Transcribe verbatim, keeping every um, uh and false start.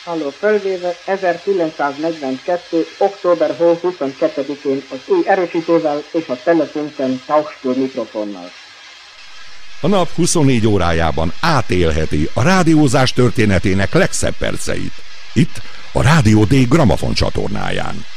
Halló, fölvéve ezerkilencszáznegyvenkettő. október huszonkettedikén az új erősítővel és a telefonten Tauschstür mikrofonnal. A nap huszonnégy órájában átélheti a rádiózás történetének legszebb perceit. Itt a Rádió D Gramafon csatornáján.